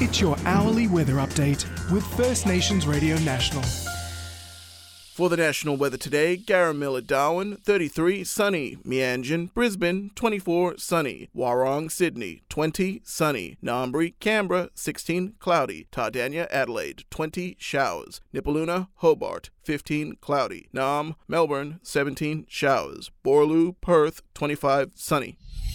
Get your hourly weather update with First Nations Radio National. For the national weather today, Garamilla, Darwin, 33, sunny. Meanjin, Brisbane, 24, sunny. Warrong, Sydney, 20, sunny. Ngambri, Canberra, 16, cloudy. Tardania, Adelaide, 20, showers. Nipaluna, Hobart, 15, cloudy. Nam, Melbourne, 17, showers. Borloo, Perth, 25, sunny.